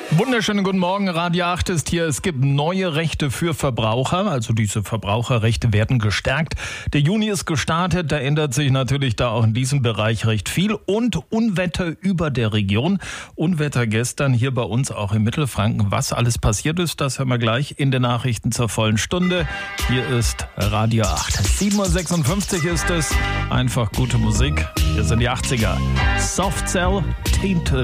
Wunderschönen guten Morgen, Radio 8 ist hier. Es gibt neue Rechte für Verbraucher, also diese Verbraucherrechte werden gestärkt. Der Juni ist gestartet, da ändert sich natürlich da auch in diesem Bereich recht viel. Und Unwetter über der Region. Unwetter gestern hier bei uns auch in Mittelfranken. Was alles passiert ist, das hören wir gleich in den Nachrichten zur vollen Stunde. Hier ist Radio 8. 7.56 Uhr ist es. Einfach gute Musik. Hier sind die 80er. Soft Cell, Tainted.